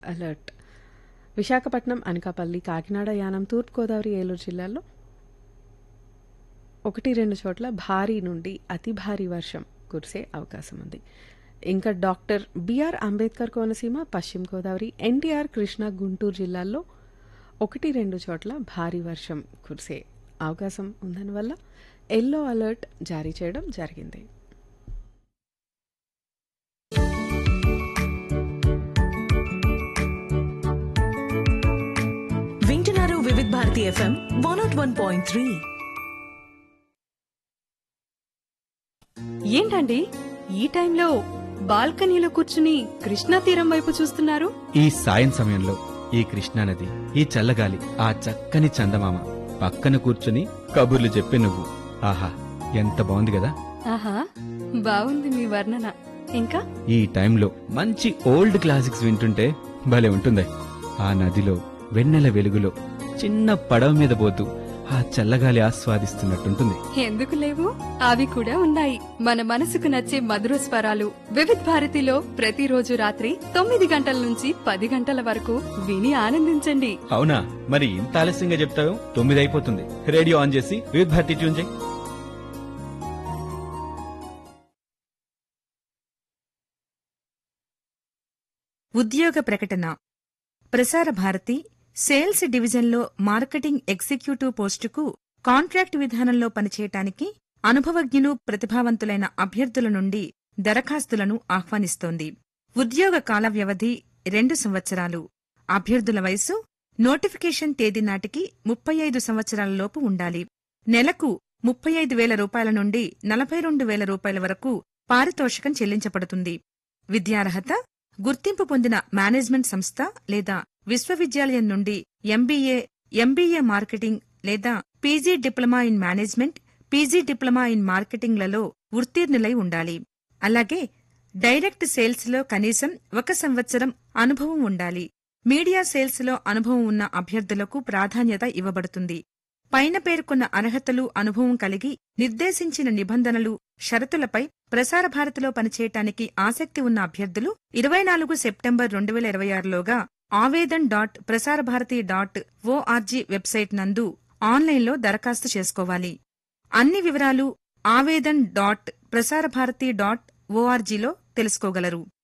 Alert. Visakhapatnam, Anakapalli, Kakinada, Yanam, తూర్పుగోదావరి, ఏలూరు జిల్లాల్లో 1-2 చోట్ల భారీ నుండి అతి భారీ వర్షం కురిసే అవకాశం ఉంది. ఇంకా డాక్టర్ బిఆర్ అంబేద్కర్ కోనసీమ, పశ్చిమ గోదావరి, ఎన్టీఆర్, కృష్ణా, గుంటూరు జిల్లాల్లో 1-2 చోట్ల భారీ వర్షం కురిసే అవకాశం ఉందనివల్ల ఎల్లో అలర్ట్ జారీ చేయడం జరిగింది. వింటున్నారు వివిధ్ భారతి ఎఫ్ఎం 101.3. ఏంటండి ఈ టైంలో బాల్కనీలో కూర్చుని కృష్ణా తీరం వైపు చూస్తున్నారు? ఈ సాయం సమయంలో ఈ కృష్ణానది, ఈ చల్లగాలి, ఆ చక్కని చందమామ పక్కన కూర్చుని కబుర్లు చెప్పే నువ్వు. ఆహా, ఎంత బాగుంది కదా. ఆహా, బాగుంది మీ వర్ణన. ఇంకా ఈ టైంలో మంచి ఓల్డ్ క్లాసిక్స్ వింటుంటే భలే ఉంటుందే. ఆ నదిలో వెన్నెల వెలుగులో చిన్న పడవ మీద పోతూ ఆ చల్లగాలి ఆస్వాదిస్తున్నట్టుంటుంది. ఎందుకు లేవు, అవి కూడా ఉన్నాయి. మన మనసుకు నచ్చే మధుర స్వరాలు వివిధ్ భారతిలో ప్రతిరోజు రాత్రి 9 గంటల నుంచి 10 గంటల వరకు విని ఆనందించండి. అవునా, మరి ఇంత ఆలస్యంగా చెప్తావు? 9 అయిపోతుంది. రేడియో ఆన్ చేసి వివిధ భారతి ట్యూన్ చేయి. ఉద్యోగ ప్రకటన. ప్రసార భారతి సేల్స్ డివిజన్లో మార్కెటింగ్ ఎగ్జిక్యూటివ్ పోస్టుకు కాంట్రాక్ట్ విధానంలో పనిచేయటానికి అనుభవజ్ఞులు, ప్రతిభావంతులైన అభ్యర్థుల నుండి దరఖాస్తులను ఆహ్వానిస్తోంది. ఉద్యోగ కాల వ్యవధి 2 సంవత్సరాలు. అభ్యర్థుల వయసు నోటిఫికేషన్ తేదీ నాటికి 35 సంవత్సరాల లోపు ఉండాలి. నెలకు 35,000 రూపాయల నుండి 42,000 రూపాయల వరకు పారితోషికం చెల్లించబడుతుంది. విద్యార్హత గుర్తింపు పొందిన మేనేజ్మెంట్ సంస్థ లేదా విశ్వవిద్యాలయం నుండి ఎంబీఏ మార్కెటింగ్ లేదా PG diploma in management, PG diploma in మార్కెటింగ్లలో ఉత్తీర్ణులై ఉండాలి. అలాగే డైరెక్ట్ సేల్స్లో కనీసం 1 సంవత్సరం అనుభవం ఉండాలి. మీడియా సేల్స్లో అనుభవం ఉన్న అభ్యర్థులకు ప్రాధాన్యత ఇవ్వబడుతుంది. పైన పేర్కొన్న అర్హతలు, అనుభవం కలిగి నిర్దేశించిన నిబంధనలు, షరతులపై ప్రసార భారతిలో పనిచేయటానికి ఆసక్తి ఉన్న అభ్యర్థులు 24 సెప్టెంబర్ 2026లోగా awedan.prasarabharati.org వెబ్సైట్ నందు ఆన్లైన్లో దరఖాస్తు చేసుకోవాలి. అన్ని వివరాలు awedan.prasarabharati.orgలో తెలుసుకోగలరు.